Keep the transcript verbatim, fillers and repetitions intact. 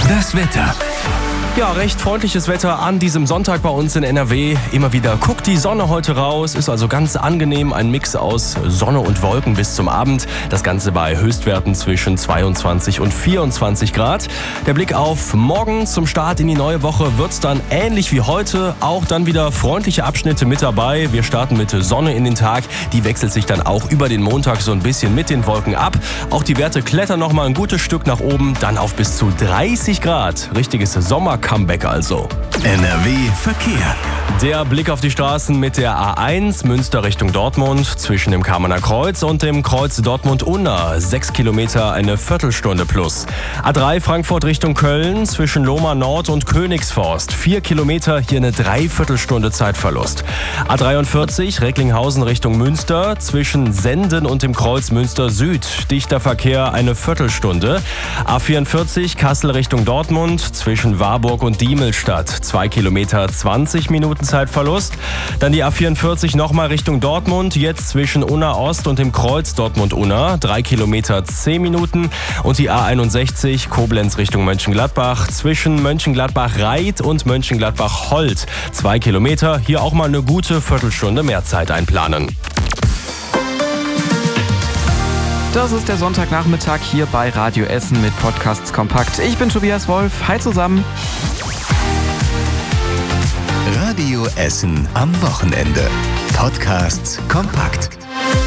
Das Wetter. Ja, recht freundliches Wetter an diesem Sonntag bei uns in N R W. Immer wieder guckt die Sonne heute raus, ist also ganz angenehm. Ein Mix aus Sonne und Wolken bis zum Abend. Das Ganze bei Höchstwerten zwischen zweiundzwanzig und vierundzwanzig Grad. Der Blick auf morgen zum Start in die neue Woche wird's dann ähnlich wie heute. Auch dann wieder freundliche Abschnitte mit dabei. Wir starten mit Sonne in den Tag. Die wechselt sich dann auch über den Montag so ein bisschen mit den Wolken ab. Auch die Werte klettern noch mal ein gutes Stück nach oben. Dann auf bis zu dreißig Grad. Richtiges Sommer-Comeback also. N R W Verkehr. Der Blick auf die Straßen mit der A eins Münster Richtung Dortmund zwischen dem Kamener Kreuz und dem Kreuz Dortmund-Unna. Sechs Kilometer, eine Viertelstunde plus. A drei Frankfurt Richtung Köln zwischen Lohmar Nord und Königsforst. Vier Kilometer, hier eine Dreiviertelstunde Zeitverlust. A dreiundvierzig Recklinghausen Richtung Münster zwischen Senden und dem Kreuz Münster Süd. Dichter Verkehr, eine Viertelstunde. A vierundvierzig Kassel Richtung Dortmund zwischen Warburg und Diemelstadt. Zwei Kilometer, zwanzig Minuten Zeitverlust. Dann die A vierundvierzig nochmal Richtung Dortmund, jetzt zwischen Unna Ost und dem Kreuz Dortmund-Unna. Drei Kilometer, zehn Minuten. Und die A einundsechzig Koblenz Richtung Mönchengladbach zwischen Mönchengladbach-Reit und Mönchengladbach-Holt. Zwei Kilometer, hier auch mal eine gute Viertelstunde mehr Zeit einplanen. Das ist der Sonntagnachmittag hier bei Radio Essen mit Podcasts Kompakt. Ich bin Tobias Wolf. Hi zusammen. Radio Essen am Wochenende. Podcasts kompakt.